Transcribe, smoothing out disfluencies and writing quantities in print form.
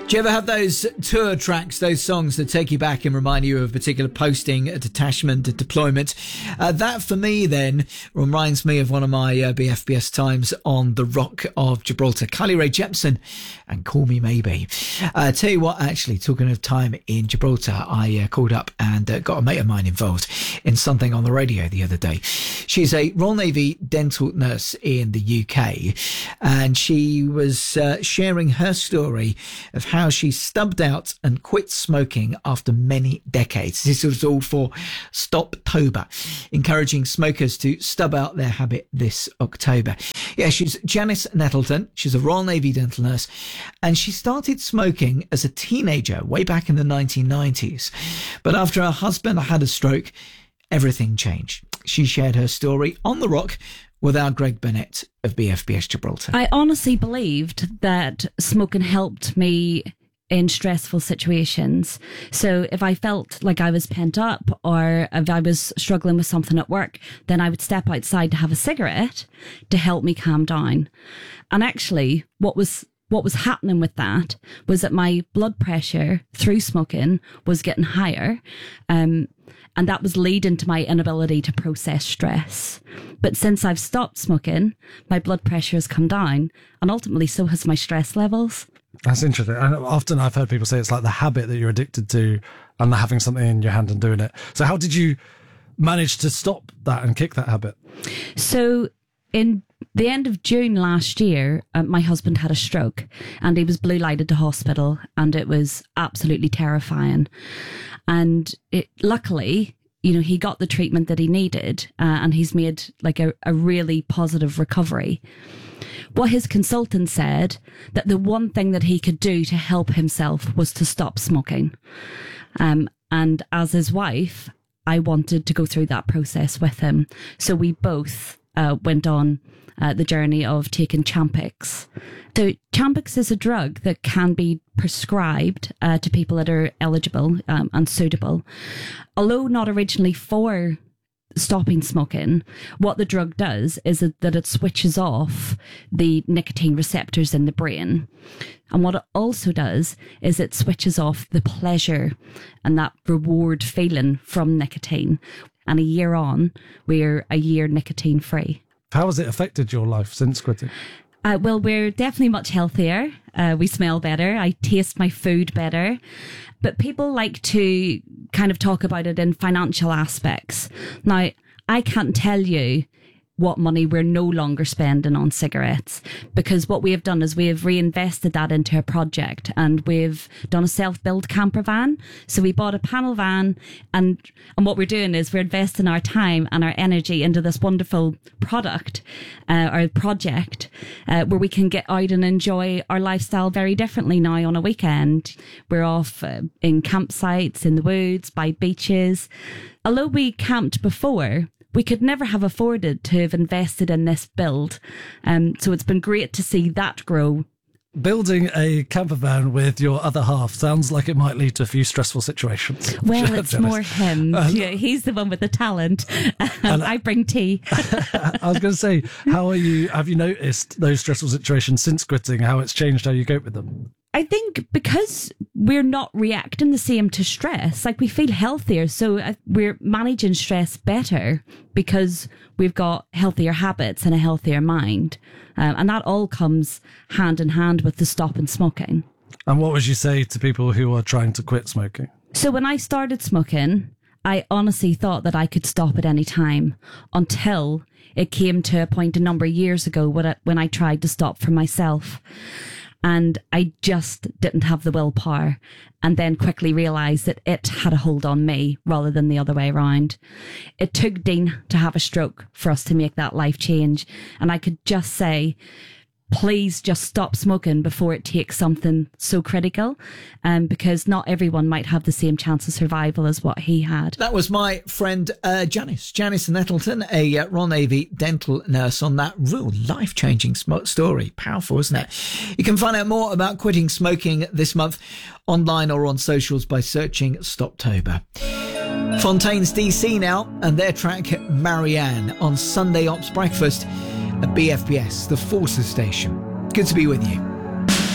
Do you ever have those tour tracks, those songs that take you back and remind you of a particular posting, a detachment, a deployment? That for me then reminds me of one of my BFBS times on the Rock of Gibraltar. Kylie Rae Jepsen and Call Me Maybe. Tell you what, actually, talking of time in Gibraltar, I called up and got a mate of mine involved in something on the radio the other day. She's a Royal Navy dental nurse in the UK, and she was sharing her story of how she stubbed out and quit smoking after many decades. This was all for Stoptober, encouraging smokers to stub out their habit this October. Yeah, she's Janice Nettleton. She's a Royal Navy dental nurse, and she started smoking as a teenager way back in the 1990s. But after her husband had a stroke, everything changed. She shared her story on The Rock with our Greg Bennett of BFBS Gibraltar. I honestly believed that smoking helped me in stressful situations. So if I felt like I was pent up or if I was struggling with something at work, then I would step outside to have a cigarette to help me calm down. And actually, what was happening with that was that my blood pressure through smoking was getting higher. And that was leading to my inability to process stress. But since I've stopped smoking, my blood pressure has come down, and ultimately so has my stress levels. That's interesting. And often I've heard people say it's like the habit that you're addicted to and having something in your hand and doing it. So how did you manage to stop that and kick that habit? So in the end of June last year, my husband had a stroke and he was blue lighted to hospital, and it was absolutely terrifying. And luckily, he got the treatment that he needed, and he's made like a really positive recovery. What his consultant said, that the one thing that he could do to help himself was to stop smoking. And as his wife, I wanted to go through that process with him. So we both went on the journey of taking Champix. So Champix is a drug that can be prescribed to people that are eligible and suitable. Although not originally for stopping smoking, what the drug does is that it switches off the nicotine receptors in the brain. And what it also does is it switches off the pleasure and that reward feeling from nicotine. And a year on, we're a year nicotine free. How has it affected your life since quitting? Well, we're definitely much healthier. We smell better. I taste my food better. But people like to kind of talk about it in financial aspects. Now, I can't tell you what money we're no longer spending on cigarettes, because what we have done is we have reinvested that into a project, and we've done a self-build camper van. So we bought a panel van, and what we're doing is we're investing our time and our energy into this wonderful product or project where we can get out and enjoy our lifestyle very differently now on a weekend. We're off in campsites in the woods, by beaches. Although we camped before, we could never have afforded to have invested in this build. So it's been great to see that grow. Building a camper van with your other half sounds like it might lead to a few stressful situations. Well, it's more him. Yeah, he's the one with the talent. And I bring tea. I was going to say, have you noticed those stressful situations since quitting, how it's changed how you cope with them? I think because we're not reacting the same to stress, like we feel healthier. So we're managing stress better because we've got healthier habits and a healthier mind. And that all comes hand in hand with the stopping smoking. And what would you say to people who are trying to quit smoking? So when I started smoking, I honestly thought that I could stop at any time, until it came to a point a number of years ago when I tried to stop for myself. And I just didn't have the willpower, and then quickly realised that it had a hold on me rather than the other way around. It took Dean to have a stroke for us to make that life change. And I could just say, please just stop smoking before it takes something so critical, because not everyone might have the same chance of survival as what he had. That was my friend Janice Nettleton, a Royal Navy dental nurse, on that real life-changing story. Powerful, isn't it? You can find out more about quitting smoking this month online or on socials by searching Stoptober. Fontaine's DC now, and their track Marianne on Sunday Ops Breakfast at BFBS, the Forces Station. Good to be with you.